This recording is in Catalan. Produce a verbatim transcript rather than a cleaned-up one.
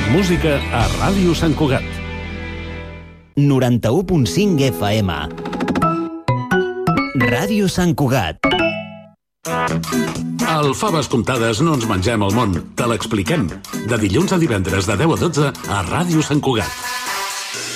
Música a Ràdio Sant Cugat. noranta-u punt cinc F M. Ràdio Sant Cugat. Al Faves Comptades no ens mengem el món, te l'expliquem. De dilluns a divendres de deu a dotze a Ràdio Sant Cugat.